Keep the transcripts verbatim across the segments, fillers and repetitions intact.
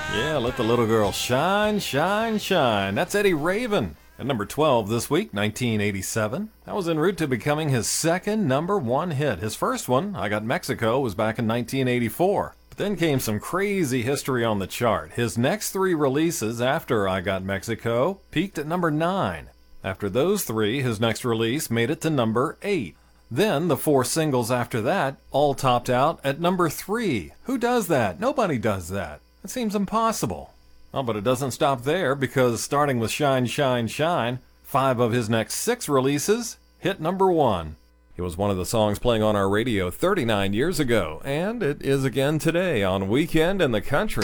Yeah, let the little girl shine, shine, shine. That's Eddie Raven. At number twelve this week, nineteen eighty-seven. That was en route to becoming his second number one hit. His first one, I Got Mexico, was back in nineteen eighty-four. But then came some crazy history on the chart. His next three releases after I Got Mexico peaked at number nine. After those three, his next release made it to number eight. Then the four singles after that all topped out at number three. Who does that? Nobody does that. It seems impossible. Oh, but it doesn't stop there, because starting with Shine, Shine, Shine, five of his next six releases hit number one. It was one of the songs playing on our radio thirty-nine years ago, and it is again today on Weekend in the Country.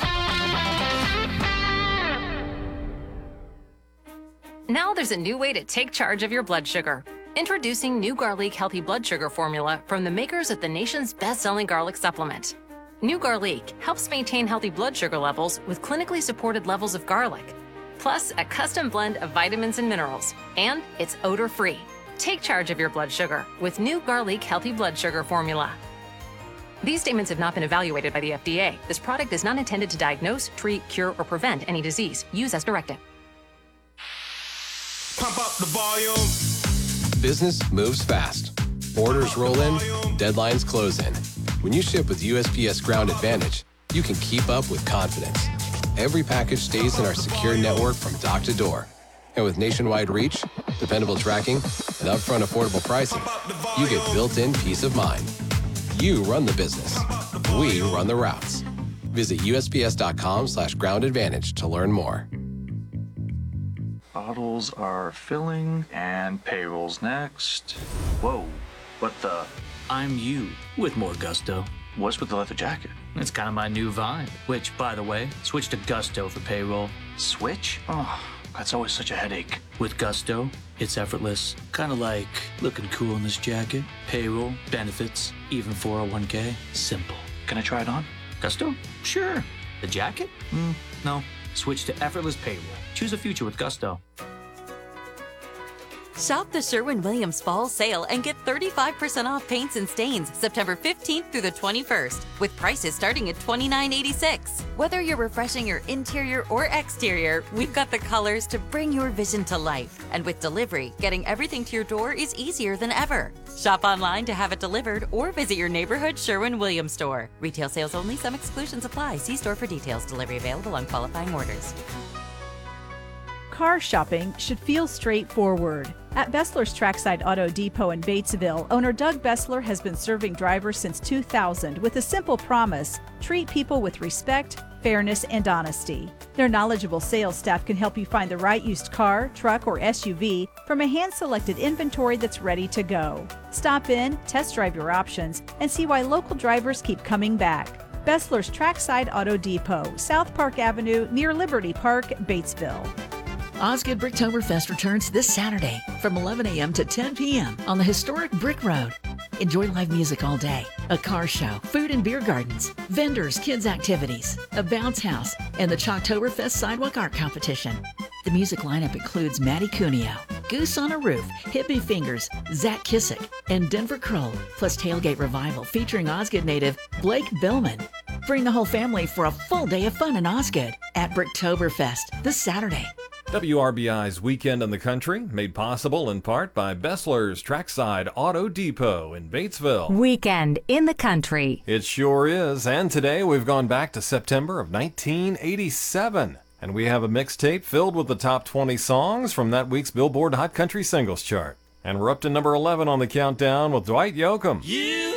Now there's a new way to take charge of your blood sugar. Introducing New Garlic Healthy Blood Sugar Formula from the makers of the nation's best-selling garlic supplement. New Garlic helps maintain healthy blood sugar levels with clinically supported levels of garlic, plus a custom blend of vitamins and minerals, and it's odor-free. Take charge of your blood sugar with New Garlic Healthy Blood Sugar Formula. These statements have not been evaluated by the F D A. This product is not intended to diagnose, treat, cure, or prevent any disease. Use as directed. Pump up the volume. Business moves fast. Orders roll in, deadlines close in. When you ship with U S P S Ground Advantage, you can keep up with confidence. Every package stays in our secure network from dock to door. And with nationwide reach, dependable tracking, and upfront affordable pricing, you get built-in peace of mind. You run the business. We run the routes. Visit U S P S dot com slash ground advantage to learn more. Bottles are filling, and payroll's next. Whoa, what the? I'm you with more gusto. What's with the leather jacket? It's kind of my new vibe, which, by the way, switch to Gusto for payroll. Switch? Oh, that's always such a headache. With Gusto, it's effortless. Kind of like looking cool in this jacket. Payroll, benefits, even four oh one k. Simple. Can I try it on? Gusto? Sure. The jacket? Mm, no. Switch to effortless payroll. Choose a future with Gusto. Shop the Sherwin-Williams Fall Sale and get thirty-five percent off paints and stains September fifteenth through the twenty-first, with prices starting at twenty-nine eighty-six. Whether you're refreshing your interior or exterior, we've got the colors to bring your vision to life. And with delivery, getting everything to your door is easier than ever. Shop online to have it delivered or visit your neighborhood Sherwin-Williams store. Retail sales only. Some exclusions apply. See store for details. Delivery available on qualifying orders. Car shopping should feel straightforward. At Bessler's Trackside Auto Depot in Batesville, owner Doug Bessler has been serving drivers since two thousand with a simple promise: treat people with respect, fairness, and honesty. Their knowledgeable sales staff can help you find the right used car, truck, or S U V from a hand-selected inventory that's ready to go. Stop in, test drive your options, and see why local drivers keep coming back. Bessler's Trackside Auto Depot, South Park Avenue, near Liberty Park, Batesville. Osgood Bricktoberfest returns this Saturday from eleven a.m. to ten p.m. on the historic Brick Road. Enjoy live music all day, a car show, food and beer gardens, vendors, kids activities, a bounce house, and the Chalktoberfest Sidewalk Art Competition. The music lineup includes Matty Cuneo, Goose on a Roof, Hippie Fingers, Zach Kissick, and Denver Kroll, plus Tailgate Revival featuring Osgood native Blake Billman. Bring the whole family for a full day of fun in Osgood at Bricktoberfest this Saturday. W R B I's Weekend in the Country, made possible in part by Bessler's Trackside Auto Depot in Batesville. Weekend in the Country. It sure is, and today we've gone back to September of nineteen eighty-seven, and we have a mixtape filled with the top twenty songs from that week's Billboard Hot Country Singles chart. And we're up to number eleven on the countdown with Dwight Yoakam. Yeah.